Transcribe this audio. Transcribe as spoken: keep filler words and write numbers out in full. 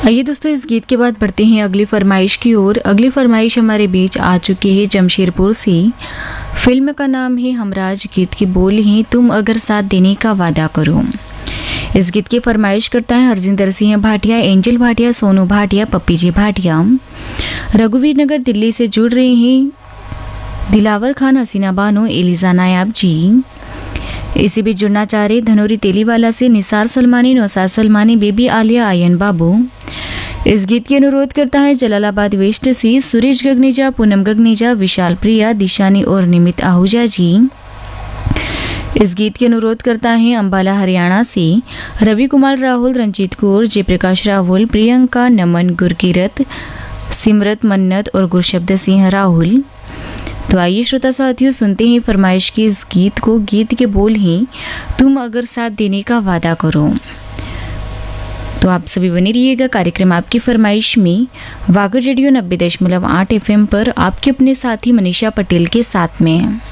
आइए दोस्तों, इस गीत के बाद बढ़ते हैं अगली फरमाइश की ओर। अगली फरमाइश हमारे बीच आ चुकी है जमशेदपुर से। फिल्म का नाम है हमराज, गीत की बोल है तुम अगर साथ देने का वादा करो। इस गीत की फरमाइश करता है हरजिंदर सिंह भाटिया, एंजल भाटिया, सोनू भाटिया, पप्पी जी भाटिया। रघुवीर नगर दिल्ली से जुड़ रहे हैं दिलावर खान, हसीना बानो, एलिजा नायाब जी। इसी बीच जुड़ना चाह रहे धनोरी तेलीवाला से निसार सलमानी, नौसाद सलमानी, बेबी आलिया, आयन बाबू। इस गीत की अनुरोध करता है जलालाबाद वेस्ट से सुरेश गगनेजा, पूनम गगनेजा, विशाल प्रिया, दिशानी और निमित आहूजा जी। इस गीत की अनुरोध करता है अंबाला हरियाणा से रवि कुमार राहुल, रंजीत कौर, जयप्रकाश राहुल, प्रियंका, नमन, गुरकीरत, सिमरत, मन्नत और गुरशब्द सिंह राहुल। तो आइए श्रोता साथियों, सुनते हैं फरमाइश के इस गीत को। गीत के बोल हैं तुम अगर साथ देने का वादा करो। तो आप सभी बने रहिएगा कार्यक्रम आपकी फरमाइश में वागर रेडियो नब्बे दशमलव आठ एफ एम पर, आपके अपने साथी मनीषा पटेल के साथ में।